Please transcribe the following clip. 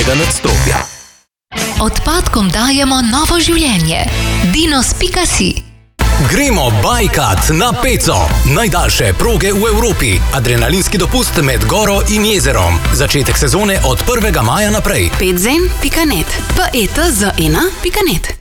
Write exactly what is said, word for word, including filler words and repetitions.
nadstropja. Odpadkom dajemo novo življenje. Dinos pika si. Gremo bajkat na Peco. Najdaljše proge v Evropi. Adrenalinski dopust med goro in jezerom. Začetek sezone od prvega maja naprej. petzen pika net. P E T Z E N pika net.